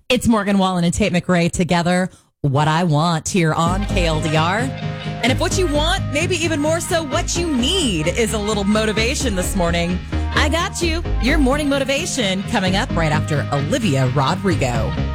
It's Morgan Wallen and Tate McRae together. What I Want here on KLDR. And if what you want, maybe even more so what you need, is a little motivation this morning, I got you. Your morning motivation coming up right after Olivia Rodrigo.